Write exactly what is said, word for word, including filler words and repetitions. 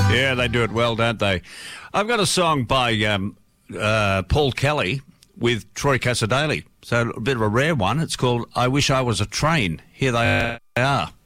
Yeah, they do it well, don't they? I've got a song by um, uh, Paul Kelly with Troy Cassar-Daley. So a bit of a rare one. It's called I Wish I Was a Train. Here they are.